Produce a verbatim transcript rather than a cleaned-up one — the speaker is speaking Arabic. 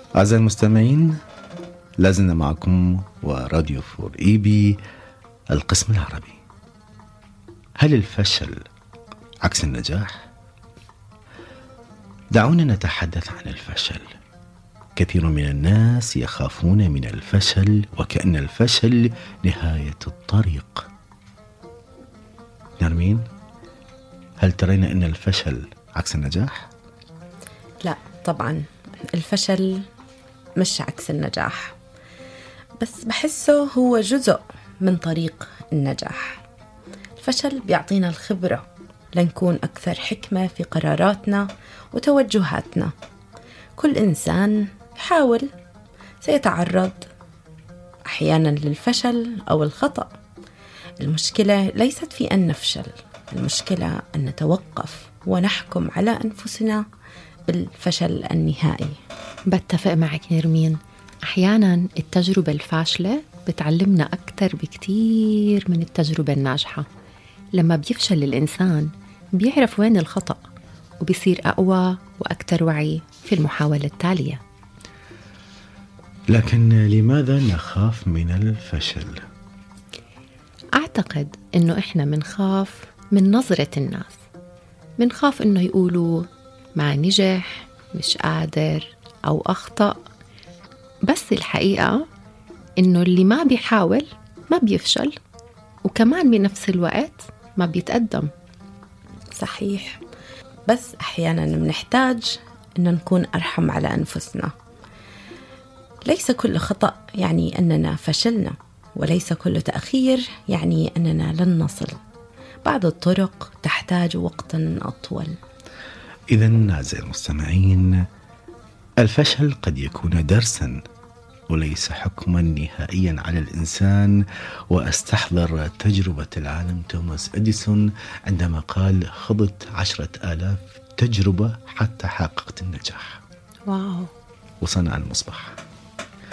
أعزائي المستمعين، لازلنا معكم وراديو فور إي بي القسم العربي. هل الفشل عكس النجاح؟ دعونا نتحدث عن الفشل. كثير من الناس يخافون من الفشل وكأن الفشل نهاية الطريق. نرمين، هل ترين أن الفشل عكس النجاح؟ لا طبعا، الفشل مش عكس النجاح، بس بحسه هو جزء من طريق النجاح. الفشل بيعطينا الخبرة لنكون أكثر حكمة في قراراتنا وتوجهاتنا. كل إنسان يحاول سيتعرض أحيانا للفشل أو الخطأ. المشكلة ليست في أن نفشل، المشكلة أن نتوقف ونحكم على أنفسنا بالفشل النهائي. بتفق معك نرمين، أحياناً التجربة الفاشلة بتعلمنا أكتر بكتير من التجربة الناجحة. لما بيفشل الإنسان بيعرف وين الخطأ وبيصير أقوى وأكتر وعي في المحاولة التالية. لكن لماذا نخاف من الفشل؟ أعتقد إنه إحنا منخاف من نظرة الناس، منخاف إنه يقولوا ما نجح، مش قادر، أو أخطأ. بس الحقيقة إنه اللي ما بيحاول ما بيفشل، وكمان بنفس الوقت ما بيتقدم. صحيح، بس أحيانا بنحتاج إن نكون أرحم على أنفسنا. ليس كل خطأ يعني أننا فشلنا، وليس كل تأخير يعني أننا لن نصل. بعض الطرق تحتاج وقتا أطول. إذن أعزائي المستمعين، الفشل قد يكون درسا وليس حكما نهائيا على الإنسان. وأستحضر تجربة العالم توماس أديسون عندما قال: خضت عشرة آلاف تجربة حتى حققت النجاح. واو. وصنع المصباح.